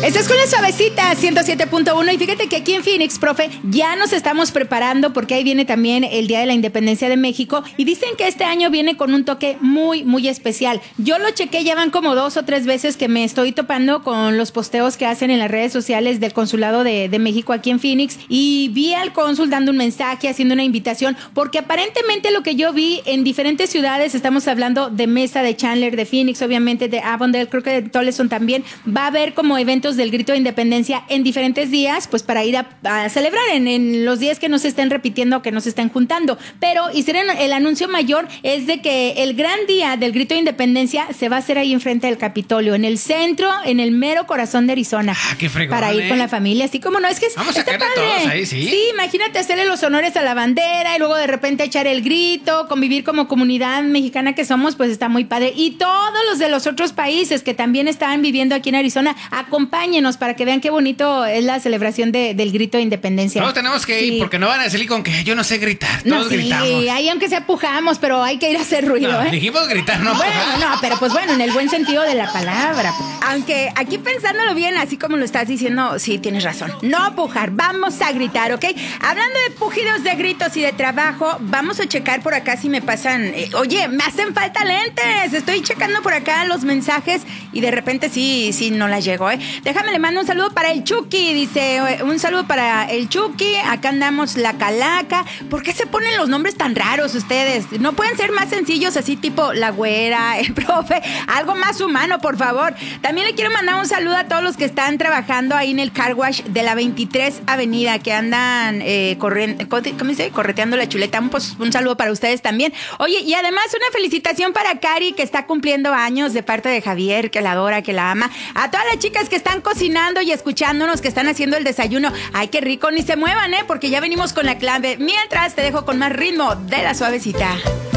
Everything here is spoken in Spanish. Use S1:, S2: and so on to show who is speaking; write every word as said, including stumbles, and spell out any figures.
S1: Estás con la Suavecita ciento siete punto uno y fíjate que aquí en Phoenix, profe, ya nos estamos preparando porque ahí viene también el Día de la Independencia de México y dicen que este año viene con un toque muy, muy especial. Yo lo chequé, ya van como dos o tres veces que me estoy topando con los posteos que hacen en las redes sociales del Consulado de, de México aquí en Phoenix y vi al cónsul dando un mensaje, haciendo una invitación, porque aparentemente lo que yo vi en diferentes ciudades, estamos hablando de Mesa, de Chandler, de Phoenix, obviamente de Avondale, creo que de Tolleson también, va a haber como eventos del Grito de Independencia en diferentes días, pues para ir a, a celebrar en, en los días que no se estén repitiendo, que no se estén juntando. Pero hicieron el anuncio mayor es de que el gran día del Grito de Independencia se va a hacer ahí enfrente del Capitolio, en el centro, en el mero corazón de Arizona.
S2: Ah, qué fregón,
S1: para ir
S2: ¿eh?
S1: con la familia, así como no, es que es,
S2: vamos a
S1: está
S2: sacarle
S1: padre.
S2: todos ahí, ¿sí?
S1: Sí, imagínate hacerle los honores a la bandera y luego de repente echar el grito, convivir como comunidad mexicana que somos, pues está muy padre. Y todos los de los otros países que también están viviendo aquí en Arizona, acompáñenos para que vean qué bonito es la celebración de, del Grito de Independencia.
S2: Todos tenemos que
S1: sí.
S2: ir porque no van a salir con que yo no sé gritar. Todos
S1: no, sí,
S2: gritamos.
S1: ahí aunque sea pujamos, pero hay que ir a hacer ruido,
S2: No,
S1: ¿eh?
S2: dijimos gritar, no
S1: Bueno,
S2: pujar.
S1: no, pero pues bueno, en el buen sentido de la palabra.
S3: Aunque aquí pensándolo bien, así como lo estás diciendo, sí, tienes razón. No pujar, vamos a gritar, ¿ok? Hablando de pujidos, de gritos y de trabajo, vamos a checar por acá si me pasan... Eh, oye, me hacen falta lentes. Estoy checando por acá los mensajes y de repente sí, sí, no las llego, ¿eh? Déjame, le mando un saludo para el Chucky, dice, un saludo para el Chucky. Acá andamos la Calaca. ¿Por qué se ponen los nombres tan raros ustedes? ¿No pueden ser más sencillos así tipo la güera, el profe? Algo más humano, por favor. También le quiero mandar un saludo a todos los que están trabajando ahí en el car wash de la veintitrés Avenida, que andan eh, corriendo, ¿cómo se dice? Correteando la chuleta. Un, pues, un saludo para ustedes también. Oye, y además una felicitación para Cari, que está cumpliendo años, de parte de Javier, que la adora, que la ama. A todas las chicas que están cocinando y escuchándonos, que están haciendo el desayuno. Ay, qué rico, ni se muevan, ¿eh? Porque ya venimos con la clave. Mientras te dejo con más ritmo de la Suavecita.